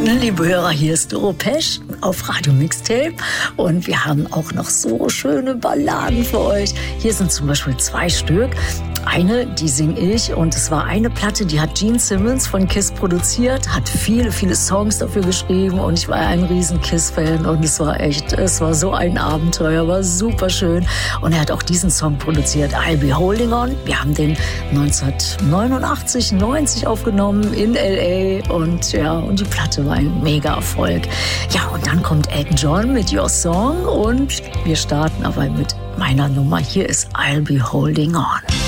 Liebe Hörer, hier ist Doro Pesch auf Radio Mixtape und wir haben auch noch so schöne Balladen für euch. Hier sind zum Beispiel 2 Stück. Eine, die singe ich und es war eine Platte, die hat Gene Simmons von Kiss produziert, hat viele, viele Songs dafür geschrieben und ich war ein riesen Kiss-Fan und es war so ein Abenteuer, war super schön und er hat auch diesen Song produziert, I'll Be Holding On. Wir haben den 1989, 90 aufgenommen in L.A. und die Platte war ein Mega-Erfolg. Ja, und dann kommt Elton John mit Your Song und wir starten aber mit meiner Nummer. Hier ist I'll Be Holding On.